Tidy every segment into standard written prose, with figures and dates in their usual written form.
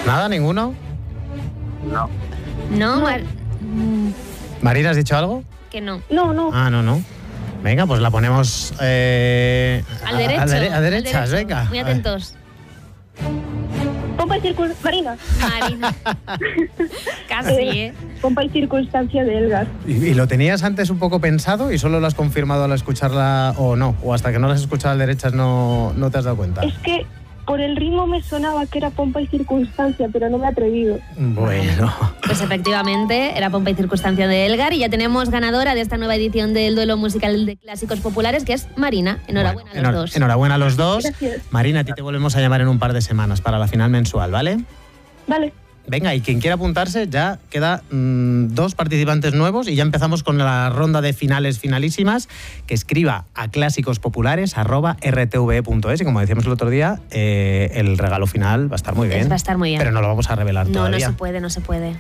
¿Nada? ¿Ninguno? No. No, ¿Marina, has dicho algo? que no. No. Ah, no. Venga, pues la ponemos Al derecho. a derechas, al derecho. venga. Muy atentos. Pompa y circunstancia. Marina. Casi, ¿eh? Pompa y circunstancia de Elgar. ¿Y lo tenías antes un poco pensado y solo lo has confirmado al escucharla o no? ¿O hasta que no la has escuchado al derechas no te has dado cuenta? Es que por el ritmo me sonaba que era pompa y circunstancia, pero no me he atrevido. Bueno. Pues efectivamente, era Pompa y Circunstancia de Elgar y ya tenemos ganadora de esta nueva edición del duelo musical de clásicos populares, que es Marina. Enhorabuena a los dos. Enhorabuena a los dos. Gracias. Marina, a ti te volvemos a llamar en un par de semanas para la final mensual, ¿vale? Vale. Venga, y quien quiera apuntarse, ya queda 2 participantes nuevos y ya empezamos con la ronda de finales finalísimas. Que escriba a clásicospopulares@rtve.es y como decíamos el otro día, el regalo final va a estar muy bien. Va a estar muy bien. Pero no lo vamos a revelar todavía. No se puede.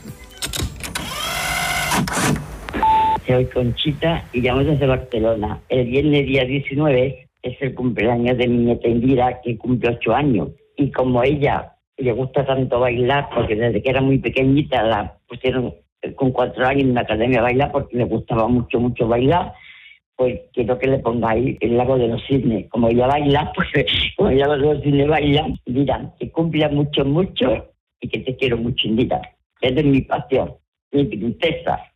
Soy Conchita y llamo desde Barcelona. El viernes día 19 es el cumpleaños de mi nieta Indira, que cumple 8 años. Y como ella le gusta tanto bailar, porque desde que era muy pequeñita la pusieron con 4 años en una academia a bailar porque le gustaba mucho bailar, pues quiero que le pongáis el Lago de los Cisnes. Como ella baila, pues como el Lago de los Cisnes baila, dirán que cumpla mucho y que te quiero mucho, Indira. Es de mi pasión, mi princesa.